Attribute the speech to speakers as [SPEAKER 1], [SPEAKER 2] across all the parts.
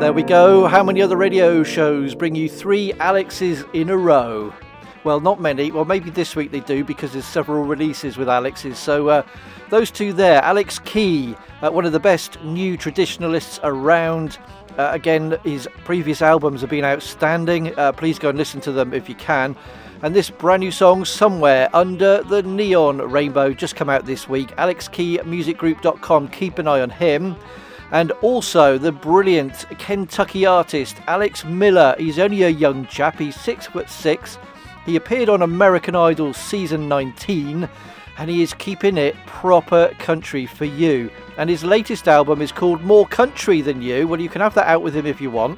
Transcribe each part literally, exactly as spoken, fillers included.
[SPEAKER 1] There we go. How many other radio shows bring you three Alexes in a row? Well, not many. Well, maybe this week they do because there's several releases with Alexes. So uh, those two there, Alex Key, uh, one of the best new traditionalists around. Uh, again, his previous albums have been outstanding. Uh, please go and listen to them if you can. And this brand new song, Somewhere Under the Neon Rainbow, just come out this week. alex key music group dot com. Keep an eye on him. And also the brilliant Kentucky artist Alex Miller. He's only a young chap. He's six foot six. He appeared on American Idol season nineteen, and he is keeping it proper country for you. And his latest album is called More Country Than You. Well, you can have that out with him if you want.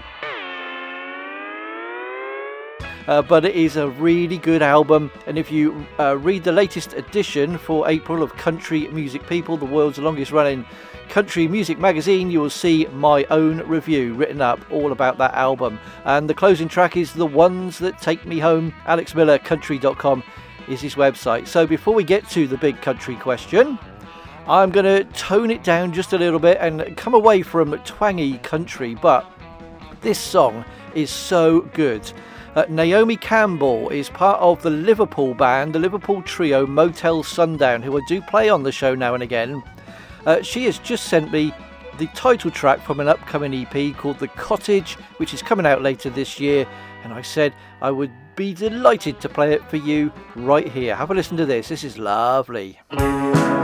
[SPEAKER 1] Uh, but it is a really good album, and if you uh, read the latest edition for April of Country Music People, the world's longest running country music magazine, you will see my own review written up all about that album. And the closing track is The Ones That Take Me Home. alex miller country dot com is his website. So before we get to the big country question, I'm going to tone it down just a little bit and come away from twangy country, but this song is so good. Uh, Naomi Campbell is part of the Liverpool band, the Liverpool trio Motel Sundown, who I do play on the show now and again. Uh, she has just sent me the title track from an upcoming E P called The Cottage, which is coming out later this year, and I said I would be delighted to play it for you right here. Have a listen to this. This is lovely.